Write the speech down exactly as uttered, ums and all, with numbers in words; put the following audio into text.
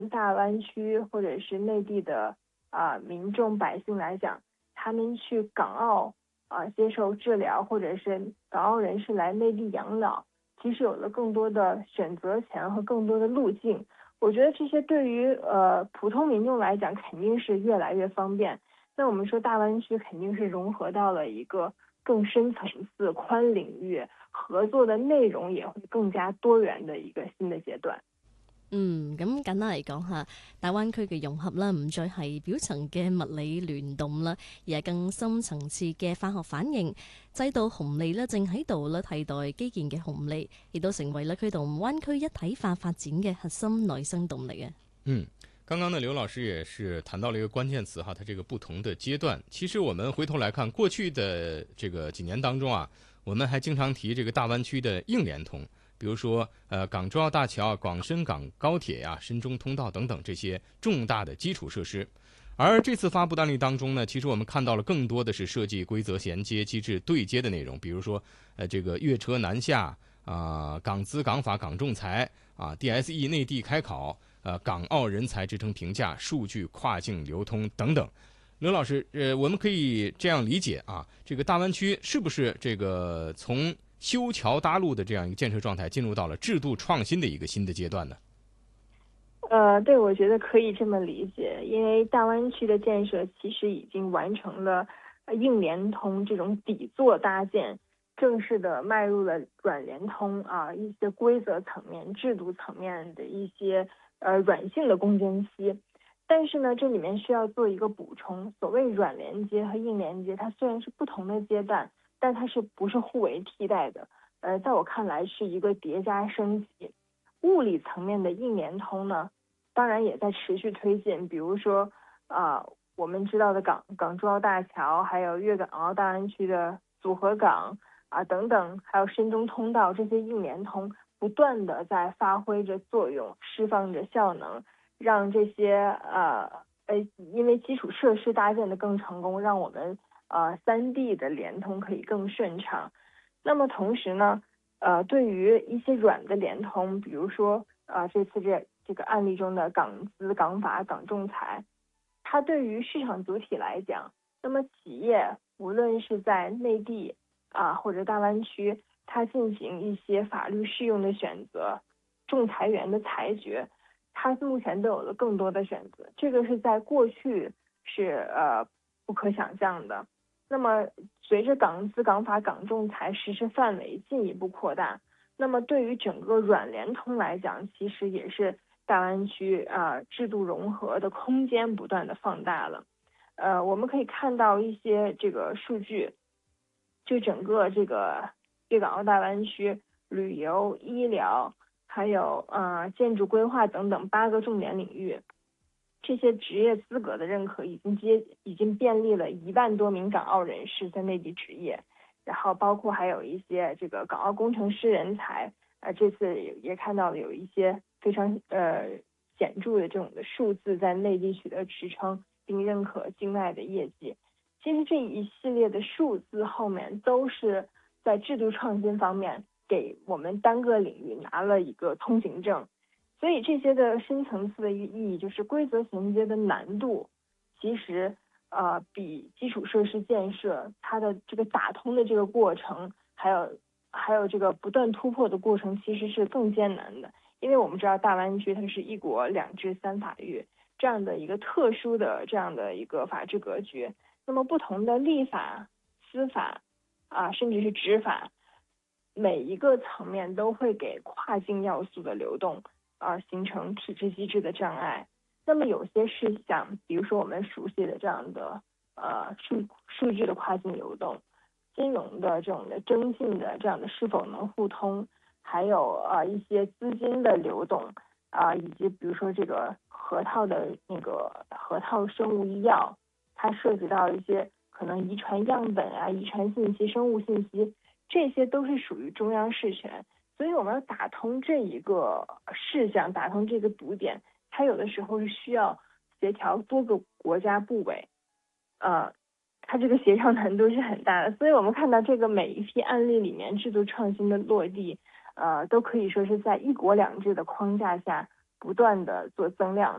大湾区或者是内地的啊、呃、民众百姓来讲，他们去港澳啊、呃、接受治疗，或者是港澳人士来内地养老，其实有了更多的选择权和更多的路径。我觉得这些对于呃普通民众来讲肯定是越来越方便。那我们说大湾区肯定是融合到了一个更深层次、宽领域合作的內容也會更加多元的一個新的階段。 嗯，咁簡單嚟講下，大灣區嘅融合啦，唔再係表層嘅物理聯動啦，而係更深層次嘅化學反應。制度紅利咧，正喺度咧替代基建嘅紅利，亦都成為咧驅動灣區一體化發展嘅核心內生動力啊。 嗯。剛剛呢，劉老師也是談到了一個關鍵詞哈，它這個不同的階段。其實我們回頭來看過去的這個幾年當中啊，我們還經常提這個大灣區的硬聯通，比如說呃港珠澳大橋、廣深港高鐵呀、啊、深中通道等等這些重大的基礎設施。而這次發布的案例當中呢，其實我們看到了更多的是設計規則銜接機制對接的內容，比如說呃這個粵車南下啊、呃、港資港法港仲裁啊 D S E 內地開考。呃，港澳人才支撐評價、數據跨境流通等等。劉老師，呃，我們可以這樣理解啊，這個大灣區是不是這個從修橋搭路的這樣一個建設狀態，進入到了制度創新的一個新的階段呢？ 呃，對，我覺得可以這麼理解，因為大灣區的建設其實已經完成了硬聯通這種底座搭建，正式的邁入了軟聯通啊，一些規則層面、制度層面的一些。呃，軟性的攻堅期，但是呢，這裡面需要做一個補充。所謂軟連接和硬連接，它雖然是不同的階段，但它是不是互為替代的？呃，在我看來是一個疊加升級。物理層面的硬聯通呢，當然也在持續推進。比如說，啊、呃，我們知道的港港珠澳大橋，還有粵港澳大灣區的組合港啊、呃、等等，還有深中通道這些硬聯通。不斷的在發揮着作用，釋放着效能，讓這些呃呃，因為基礎設施搭建的更成功，讓我們呃三地的聯通可以更順暢。那麼同時呢，呃，對於一些軟的聯通，比如說呃這次這這個案例中的港資港法港仲裁，它對於市場主體來講，那麼企業無論是在內地啊、呃、或者大灣區。它進行一些法律適用的選擇，仲裁員的裁決，它目前都有了更多的選擇。這個是在過去是呃不可想象的。那麼隨着港資港法港仲裁實施範圍進一步擴大，那麼對於整個軟聯通來講，其實也是大灣區啊、呃、制度融合的空間不斷的放大了。呃，我們可以看到一些這個數據，就整個這個。粵港澳大灣區旅遊、醫療，還有呃建築規劃等等八個重點領域，這些職業資格的認可已經接已經便利了一萬多名港澳人士在內地執業，然後包括還有一些這個港澳工程師人才，呃這次也也看到了有一些非常呃顯著的這種的數字在內地取得支撐，並認可境外的業績。其實這一系列的數字後面都是。在制度創新方面，給我們單個領域拿了一個通行證，所以這些的深層次的一個意義就是規則銜接的難度，其實呃比基礎設施建設它的這個打通的這個過程，還有還有這個不斷突破的過程，其實是更艱難的。因為我們知道大灣區它是一國兩制三法律這樣的一個特殊的這樣的一個法治格局，那麼不同的立法、司法。啊，甚至是執法，每一個層面都會給跨境要素的流動，啊，形成體制機制的障礙。那麼有些事項，比如說我們熟悉的這樣的，呃，數數據的跨境流動，金融的這種的徵信的這樣的是否能互通，還有啊一些資金的流動，啊，以及比如說這個核桃的那個核桃生物醫藥，它涉及到一些。可能遺傳樣本啊、遺傳信息、生物信息，這些都是屬於中央事權，所以我們要打通這一個事項，打通這個堵點，它有的時候是需要協調多個國家部委，呃，它這個協調難度是很大的。所以我們看到這個每一批案例裡面制度創新的落地，呃，都可以說是在一國兩制的框架下不断的做增量。